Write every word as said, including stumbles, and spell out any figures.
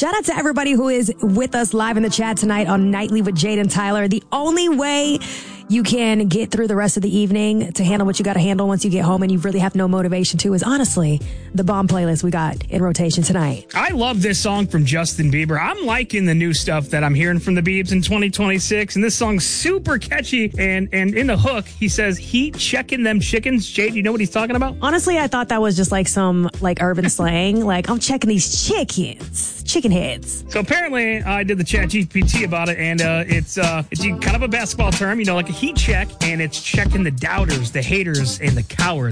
Shout out to everybody who is with us live in the chat tonight on Nightly with Jade and Tyler. The only way you can get through the rest of the evening to handle what you got to handle once you get home and you really have no motivation to is honestly the bomb playlist we got in rotation tonight. I love this song from Justin Bieber. I'm liking the new stuff that I'm hearing from the Biebs in twenty twenty-six, and this song's super catchy. And and in the hook, he says, "Heat checking them chickens." Jade, you know what he's talking about? Honestly, I thought that was just like some like urban slang. Like, I'm checking these chickens, chicken heads. So apparently, I did the Chat G P T about it, and uh, it's uh, it's kind of a basketball term, you know, like a heat check, and it's checking the doubters, the haters, and the cowards.